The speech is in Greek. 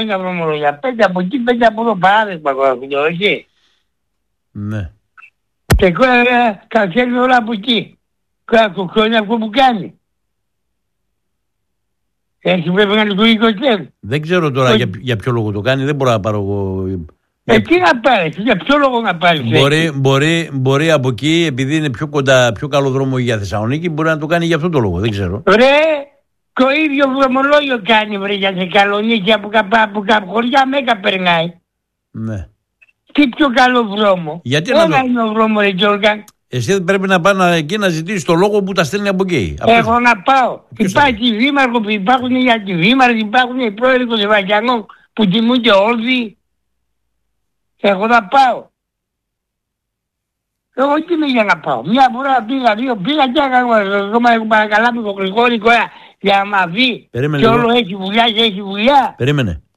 να δρομολογία. 5 από εκεί, 5 από εδώ παράδειγμα, όχι. Ναι. Και καθέρνει όλα από εκεί. Χρόνια αυτό που κάνει. Έτσι πρέπει να λειτουργεί το χέρι. Δεν ξέρω τώρα για ποιο λόγο το κάνει, δεν μπορώ να πάρω εγώ. Τι να πάρεις, για ποιο λόγο να πάρεις. Μπορεί από εκεί, επειδή είναι πιο κοντά, πιο καλό δρόμο για Θεσσαλονίκη, μπορεί να το κάνει για αυτό το λόγο, δεν ξέρω. Ρε, το ίδιο δρομολόγιο κάνει βρε για Θεσσαλονίκη από χωριά Μέκα περνάει. Ναι. Τι πιο καλό δρόμο. Γιατί Ένα είναι ο δρόμο, ρε Γιώργα. Εσύ πρέπει να πάνε εκεί να ζητήσεις το λόγο που τα στέλνει από εκεί. Εγώ να πάω. Υπάρχει δήμαρχο που υπάρχουν οι αντιδήμαρχοι, υπάρχουν οι πρόεδροι των Ευαγγελιών που τιμούνται όλοι. Εγώ να πάω. Εγώ τι είμαι για να πάω. Μια φορά πήγα, δύο πήγα και εγώ παρακαλάμε τον Γρηγόρη για να μα δει. Και όλο έχει δουλειά και έχει δουλειά. Περίμενε.